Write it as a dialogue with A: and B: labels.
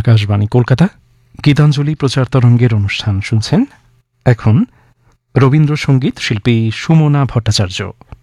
A: আকাশবাণী কলকাতা গীতাঞ্জলি প্রচার তরঙ্গের অনুষ্ঠান শুনছেন। এখন রবীন্দ্রসঙ্গীত শিল্পী সুমনা ভট্টাচার্য।